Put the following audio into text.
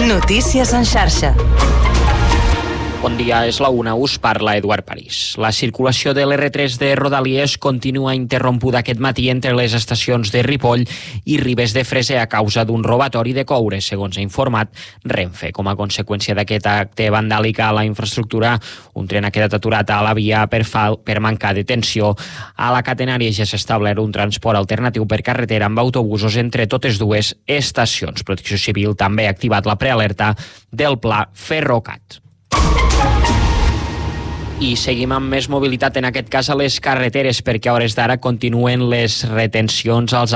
Notícies en xarxa. Bon dia, és la 1, us parla Eduard París. La circulació de l'R3 de Rodalies continua interrompuda aquest matí entre les estacions de Ripoll i Ribes de Freser a causa d'un robatori de coure, segons ha informat Renfe. Com a conseqüència d'aquest acte vandàlic a la infraestructura, un tren ha quedat aturat a la via per mancar de tensió. A la catenària ja s'ha establert un transport alternatiu per carretera amb autobusos entre totes dues estacions. Protecció Civil també ha activat la prealerta del pla Ferrocat. I seguim amb més mobilitat, en aquest cas a les carreteres, perquè a hores d'ara continuen les retencions als